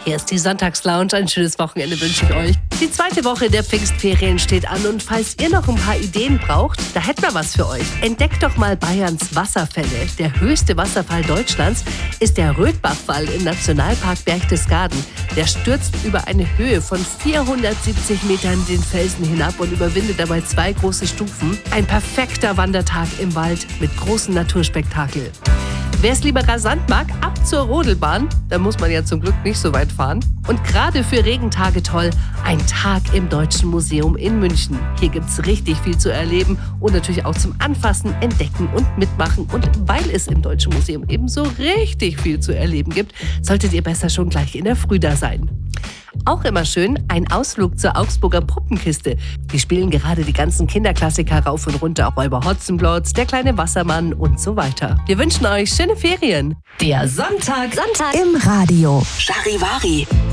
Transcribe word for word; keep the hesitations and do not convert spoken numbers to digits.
Hier ist die Sonntagslounge. Ein schönes Wochenende wünsche ich euch. Die zweite Woche der Pfingstferien steht an und falls ihr noch ein paar Ideen braucht, da hätten wir was für euch. Entdeckt doch mal Bayerns Wasserfälle. Der höchste Wasserfall Deutschlands ist der Rötbachfall im Nationalpark Berchtesgaden. Der stürzt über eine Höhe von vierhundertsiebzig Metern den Felsen hinab und überwindet dabei zwei große Stufen. Ein perfekter Wandertag im Wald mit großem Naturspektakel. Wer es lieber rasant mag, ab zur Rodelbahn. Da muss man ja zum Glück nicht so weit fahren. Und gerade für Regentage toll, ein Tag im Deutschen Museum in München. Hier gibt's richtig viel zu erleben und natürlich auch zum Anfassen, Entdecken und Mitmachen. Und weil es im Deutschen Museum eben so richtig viel zu erleben gibt, solltet ihr besser schon gleich in der Früh da sein. Auch immer schön, ein Ausflug zur Augsburger Puppenkiste. Die spielen gerade die ganzen Kinderklassiker rauf und runter, auch Räuber Hotzenplotz, der kleine Wassermann und so weiter. Wir wünschen euch schöne Ferien. Der Sonntag, Sonntag im Radio. Charivari.